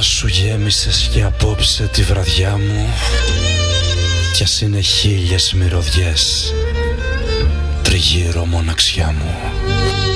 σου γέμισες και απόψε τη βραδιά μου, κι ας είναι χίλιες μυρωδιές τριγύρω μοναξιά μου.